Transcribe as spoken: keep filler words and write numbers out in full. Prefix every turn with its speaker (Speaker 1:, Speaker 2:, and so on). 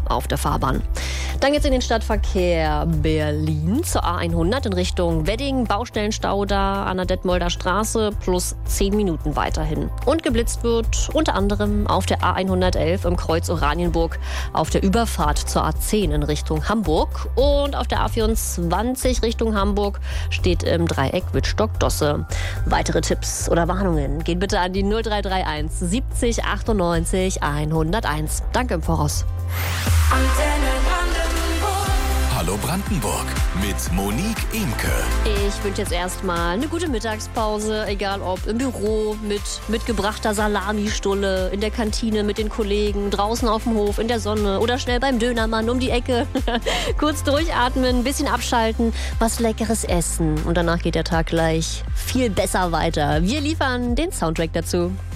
Speaker 1: auf der Fahrbahn. Dann geht's in den Stadtverkehr Berlin zur A hundert in Richtung Wedding. Baustellenstau da an der Detmolder Straße plus zehn Minuten weiterhin. Und geblitzt wird unter anderem auf der A hundertelf im Kreuz Oranienburg, auf der Überfahrt zur A zehn in Richtung Hamburg und auf der A vierundzwanzig Richtung Hamburg steht im Dreieck Wittstock-Dosse. Weitere Tipps oder Warnungen gehen bitte an die null drei drei eins siebzig achtundneunzig hunderteins. Danke im Voraus.
Speaker 2: Hallo Brandenburg mit Monique Imke.
Speaker 1: Ich wünsche jetzt erstmal eine gute Mittagspause, egal ob im Büro mit mitgebrachter Salamistulle, in der Kantine mit den Kollegen, draußen auf dem Hof, in der Sonne oder schnell beim Dönermann um die Ecke. Kurz durchatmen, ein bisschen abschalten, was Leckeres essen und danach geht der Tag gleich viel besser weiter. Wir liefern den Soundtrack dazu.